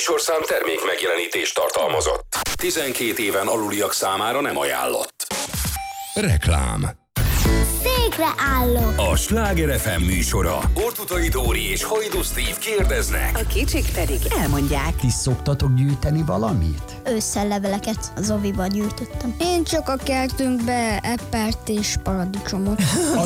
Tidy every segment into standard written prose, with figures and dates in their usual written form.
műsorszám termék megjelenítést tartalmazott. 12 éven aluliak számára nem ajánlott. Reklám. Székre állok. A Sláger FM műsora. Ortutai Dóri és Hajdú Steve kérdeznek. A kicsik pedig elmondják. Ti szoktatok gyűjteni valamit? Ősszel leveleket az oviban gyűjtöttem. Én csak a kertünkbe eppert és paradicsomot.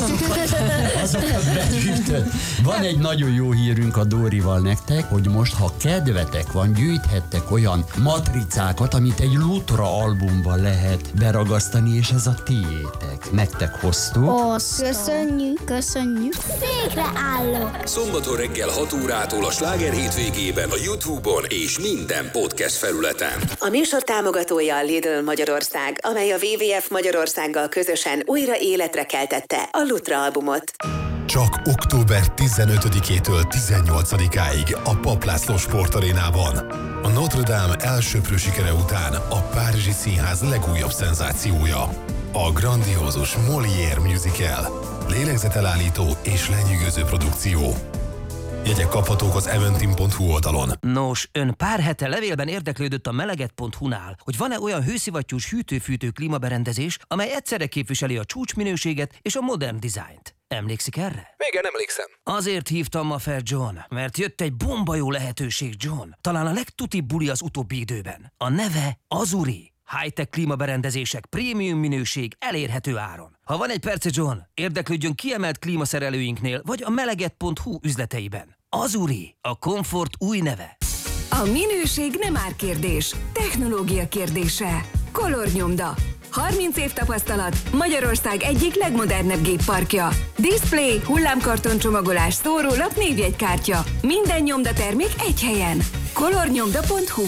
Azokat begyűjtött. Van egy nagyon jó hírünk a Dórival nektek, hogy most, ha kedvetek van, gyűjthettek olyan matricákat, amit egy Lutra albumban lehet beragasztani, és ez a tiétek. Nektek hoztuk. Köszönjük. Székre állok. Szombaton reggel 6 órától a Sláger hétvégében a YouTube-on és minden podcast felületen. A műsor támogatója a Lidl Magyarország, amely a WWF Magyarországgal közösen újra életre keltette a Lutra albumot. Csak október 15-től 18-áig a Papp László Sportarénában. A Notre Dame elsöprő sikere után a Párizsi Színház legújabb szenzációja. A grandiózus Molière musical. Lélegzetelállító és lenyűgöző produkció. Jegyek kaphatók az eventim.hu oldalon. Nos, ön pár hete levélben érdeklődött a meleget.hu-nál, hogy van-e olyan hőszivattyús hűtő-fűtő klímaberendezés, amely egyszerre képviseli a csúcsminőséget és a modern dizájnt. Emlékszik erre? Igen, emlékszem. Azért hívtam ma fel, John, mert jött egy bomba jó lehetőség, John. Talán a legtutibb buli az utóbbi időben. A neve Azuri. High-tech klímaberendezések, prémium minőség, elérhető áron. Ha van egy perce, John, érdeklődjön kiemelt klímaszerelőinknél, vagy a meleget.hu üzleteiben. Azuri, a komfort új neve. A minőség nem árkérdés, technológia kérdése. Kolornyomda. 30 év tapasztalat, Magyarország egyik legmodernebb gépparkja. Display, hullámkarton csomagolás, szórólap, névjegykártya. Minden nyomdatermék egy helyen. Kolornyomda.hu.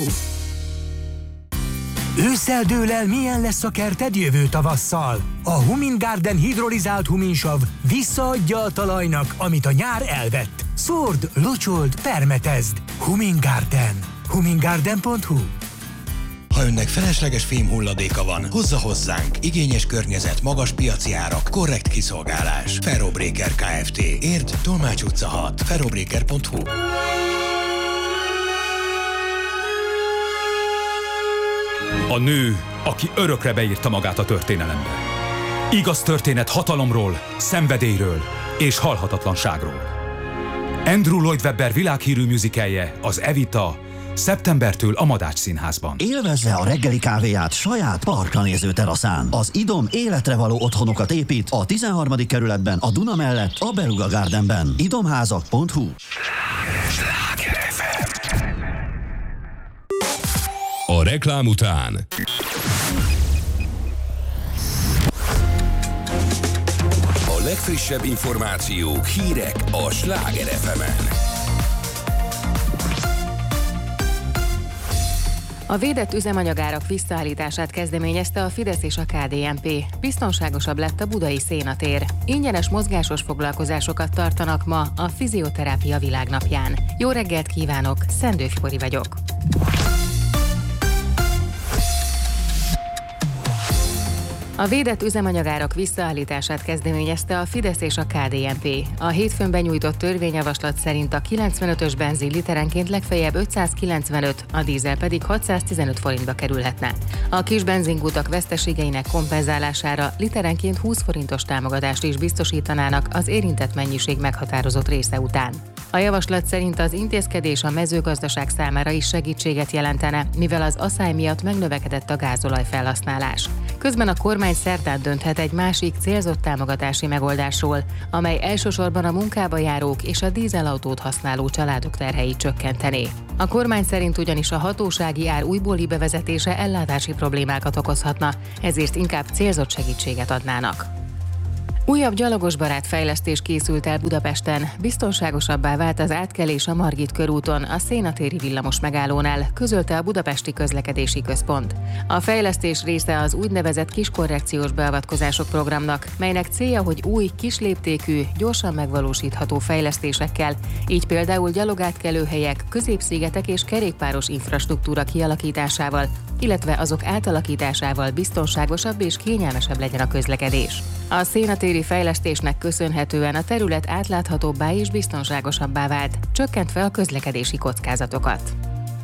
Ősszel dől el, milyen lesz a kerted jövő tavasszal. A Humin Garden hidrolizált huminsav visszaadja a talajnak, amit a nyár elvett. Szórd, locsold, permetezd. Humin Garden. humingarden.hu. Ha önnek felesleges fémhulladéka van, hozza hozzánk. Igényes környezet, magas piaci árak, korrekt kiszolgálás. Ferrobreaker Kft. Érd, Tolmács utca 6. ferrobreaker.hu. A nő, aki örökre beírta magát a történelembe. Igaz történet hatalomról, szenvedélyről és halhatatlanságról. Andrew Lloyd Webber világhírű musicalje, az Evita, szeptembertől a Madách Színházban. Élvezze a reggeli kávéját saját parkra néző teraszán. Az IDOM életre való otthonokat épít a 13. kerületben, a Duna mellett, a Beluga Gardenben. idomházak.hu. A reklám után a legfrissebb információk, hírek a Sláger FM-en. A védett üzemanyagárak visszaállítását kezdeményezte a Fidesz és a KDNP. Biztonságosabb lett a budai szénatér. Ingyenes mozgásos foglalkozásokat tartanak ma a Fizioterápia Világnapján. Jó reggelt kívánok, Szendő Fikori vagyok. A védett üzemanyagárak visszaállítását kezdeményezte a Fidesz és a KDNP. A hétfőn benyújtott törvényjavaslat szerint a 95-ös benzin literenként legfeljebb 595, a dízel pedig 615 forintba kerülhetne. A kis benzinkutak veszteségeinek kompenzálására literenként 20 forintos támogatást is biztosítanának az érintett mennyiség meghatározott része után. A javaslat szerint az intézkedés a mezőgazdaság számára is segítséget jelentene, mivel az aszály miatt megnövekedett a gázolaj felhasználás. Közben a kormány szerdán dönthet egy másik célzott támogatási megoldásról, amely elsősorban a munkába járók és a dízelautót használó családok terheit csökkentené. A kormány szerint ugyanis a hatósági ár újbóli bevezetése ellátási problémákat okozhatna, ezért inkább célzott segítséget adnának. Újabb gyalogosbarát fejlesztés készült el Budapesten. Biztonságosabbá vált az átkelés a Margit körúton, a Szénatéri villamos megállónál, közölte a Budapesti Közlekedési Központ. A fejlesztés része az úgynevezett kiskorrekciós beavatkozások programnak, melynek célja, hogy új, kisléptékű, gyorsan megvalósítható fejlesztésekkel, így például gyalogátkelőhelyek, középszigetek és kerékpáros infrastruktúra kialakításával, illetve azok átalakításával biztonságosabb és kényelmesebb legyen a közlekedés. A szénatéri fejlesztésnek köszönhetően a terület átláthatóbbá és biztonságosabbá vált, csökkentve a közlekedési kockázatokat.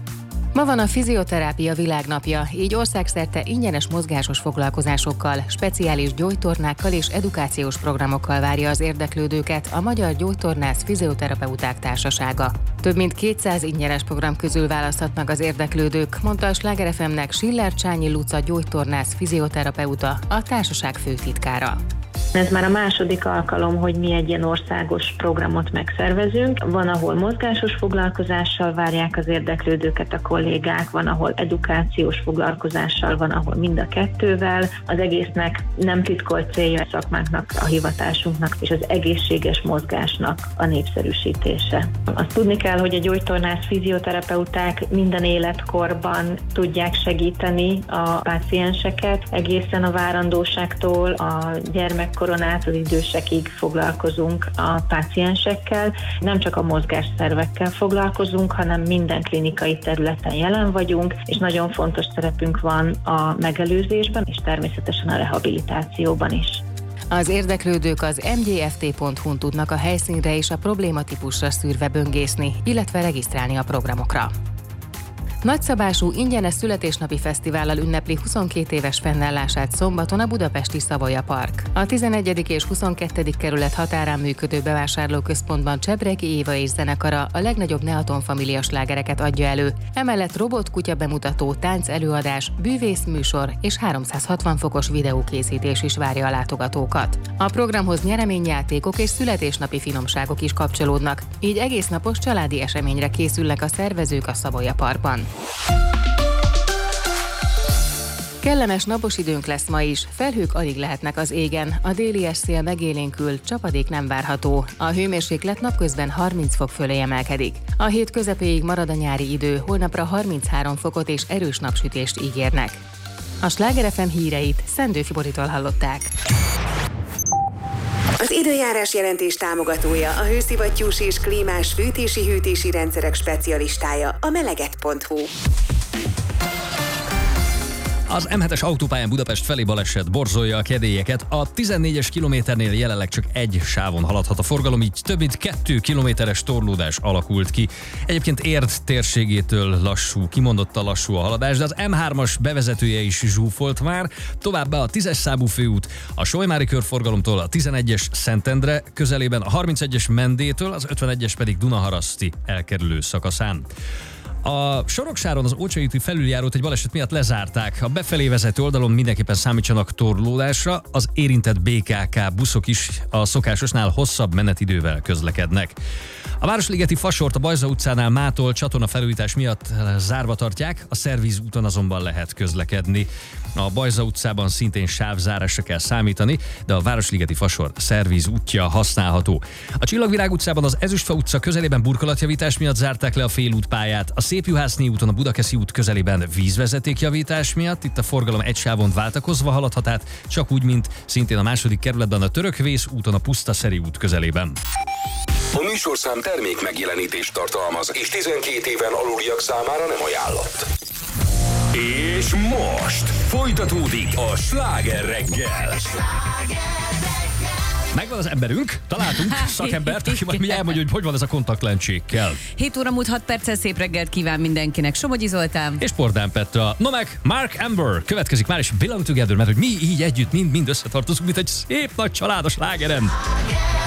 Ma van a fizioterápia világnapja, így országszerte ingyenes mozgásos foglalkozásokkal, speciális gyógytornákkal és edukációs programokkal várja az érdeklődőket a Magyar Gyógytornász Fizioterapeuták Társasága. Több mint 200 ingyenes program közül választhatnak az érdeklődők, mondta a Sláger FM-nek Schiller Csányi Luca gyógytornász fizioterapeuta, a társaság főtitkára. Ez már a második alkalom, hogy mi egy ilyen országos programot megszervezünk. Van, ahol mozgásos foglalkozással várják az érdeklődőket a kollégák, van, ahol edukációs foglalkozással, van, ahol mind a kettővel. Az egésznek nem titkolt célja a szakmánknak, a hivatásunknak és az egészséges mozgásnak a népszerűsítése. Azt tudni kell, hogy a gyógytornász fizioterapeuták minden életkorban tudják segíteni a pácienseket, egészen a várandóságtól a gyermekkoron át az idősekig foglalkozunk a páciensekkel. Nem csak a mozgásszervekkel foglalkozunk, hanem minden klinikai területen jelen vagyunk, és nagyon fontos szerepünk van a megelőzésben, és természetesen a rehabilitációban is. Az érdeklődők az mgft.hu-n tudnak a helyszínre és a problématípusra szűrve böngészni, illetve regisztrálni a programokra. Nagyszabású ingyenes születésnapi fesztivállal ünnepli 22 éves fennállását szombaton a budapesti Savoya Park. A 11. és 22. kerület határán működő bevásárlóközpontban Csebregi Éva és zenekara a legnagyobb Neaton Família slágereket adja elő. Emellett robotkutya bemutató, tánc előadás, bűvész műsor és 360 fokos videókészítés is várja a látogatókat. A programhoz nyereményjátékok és születésnapi finomságok is kapcsolódnak, így egésznapos családi eseményre készülnek a szervezők a Savoya Parkban. Kellemes napos időnk lesz ma is, felhők alig lehetnek az égen, a déli szél megélénkül, csapadék nem várható, a hőmérséklet napközben 30 fok fölé emelkedik. A hét közepéig marad a nyári idő, holnapra 33 fokot és erős napsütést ígérnek. A Sláger FM híreit Szendő Fiboritól hallották. Az időjárás jelentés támogatója a hőszivattyús és klímás fűtési-hűtési rendszerek specialistája, a meleget.hu. Az M7-es autópályán Budapest felé baleset borzolja a kedélyeket. A 14-es kilométernél jelenleg csak egy sávon haladhat a forgalom, így több mint 2 kilométeres torlódás alakult ki. Egyébként Érd térségétől kimondottan lassú a haladás, de az M3-as bevezetője is zsúfolt már. Továbbá a 10-es számú főút a Solymári körforgalomtól a 11-es Szentendre közelében, a 31-es Mendétől, az 51-es pedig Dunaharaszti elkerülő szakaszán. A Soroksáron az Ócsai úti felüljárót egy baleset miatt lezárták. A befelé vezető oldalon mindenképpen számítsanak torlódásra, az érintett BKK buszok is a szokásosnál hosszabb menetidővel közlekednek. A Városligeti Fasort a Bajza utcánál mától csatorna felújítás miatt zárva tartják, a Szervíz úton azonban lehet közlekedni. A Bajza utcában szintén sávzárásra kell számítani, de a Városligeti Fasor Szervíz útja használható. A Csillagvirág utcában az Ezüstfa utca közelében burkolatjavítás miatt zárták le a félútpályát. A Szépjuhászné úton a Budakeszi út közelében vízvezetékjavítás miatt, itt a forgalom egy sávon váltakozva haladhat át, csak úgy, mint szintén a második kerületben a Törökvész úton a Pusztaszeri út közelében. A műsorszám termék megjelenítést tartalmaz, és 12 éven aluliak számára nem ajánlott. És most folytatódik a Sláger reggel. Megvan az emberünk, találtunk szakembert, aki majd elmondja, hogy van ez a kontaktlencsékkel. 7 óra múlt 6 perccel szép reggelt kíván mindenkinek. Somogyi Zoltán. És Pordán Petra. No meg Mark Amber következik már, és Belong Together, mert hogy mi így együtt mind összetartozunk, mint egy szép nagy családos slágeren.